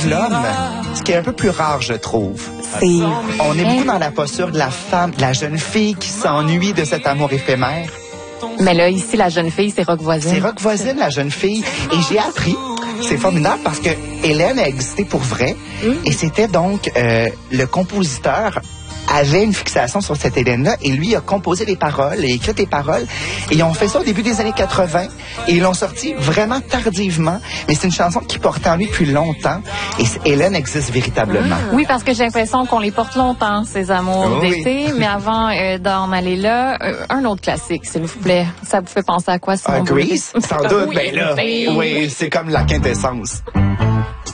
de l'homme, ce qui est un peu plus rare, je trouve. On est beaucoup dans la posture de la femme, de la jeune fille qui s'ennuie de cet amour éphémère. Mais là, ici, la jeune fille, c'est Rock Voisine. C'est Rock Voisine, la jeune fille. Et j'ai appris, c'est formidable parce que Hélène a existé pour vrai. Et c'était donc le compositeur avait une fixation sur cette Hélène-là et lui a composé les paroles et écrit les paroles. Et ils ont fait ça au début des années 80 et ils l'ont sorti vraiment tardivement. Mais c'est une chanson qui portait en lui depuis longtemps et Hélène existe véritablement. Oui, parce que j'ai l'impression qu'on les porte longtemps, ces amours d'été. Mais avant d'en aller là, un autre classique, s'il vous plaît. Ça vous fait penser à quoi, Simon? Grease? Sans doute, Oui, ben là, oui, c'est comme la quintessence.